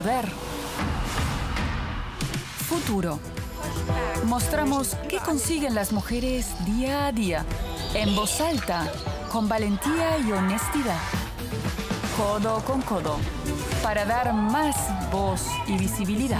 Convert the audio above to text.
Poder. Futuro. Mostramos qué consiguen las mujeres día a día, en voz alta, con valentía y honestidad. Codo con codo, para dar más voz y visibilidad.